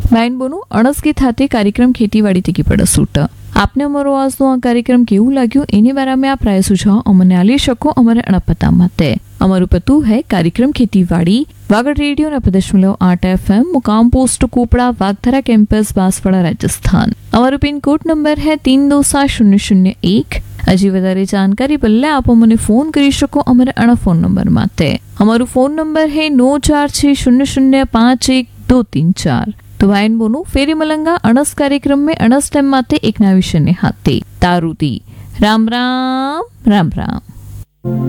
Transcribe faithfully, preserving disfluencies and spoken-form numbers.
બેનબોનું અણસગીત હાથે કાર્યક્રમ ખેતીવાડી તીકી પડે સૂટ આપને અમારો આજનો આ કાર્યક્રમ કેવું લાગ્યું એની બારામાં આપ રાય સુझाव અમને આલી શકો અમારે અણપતા માટે અમારું પતું है कार्यक्रम खेतीवाड़ी वागड़ रेडियो ने दशमलव आठ एफ एम मुकाम पोस्ट कोपड़ा वागधरा कैंपस बांसवाड़ा राजस्थान। हमारो पिन कोड नंबर है तीन दो सात शून्य शून्य एक। हजी वधारे जानकारी बदले आप अमने फोन करी शको अमरे अणा फोन नंबर माटे। हमारो फोन नंबर है नौ चार छह शून्य शून्य पांच एक दो तीन चार। तो वायन बोनू फेरी मलंगा अणस कार्यक्रम में अणस टाइम माटे एक नया विषय ने हाथे तारुदी। राम राम राम राम।